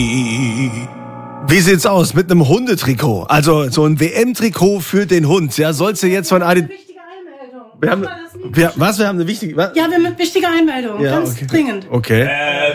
Wie sieht's aus mit einem Hundetrikot? Also so ein WM-Trikot für den Hund. Ja, sollst du jetzt von Adidas... Wichtige Einmeldung. Wir haben eine wichtige... Was? Wir haben eine wichtige... Ja, wir haben eine wichtige Einmeldung. Ja, ganz okay. dringend. Okay.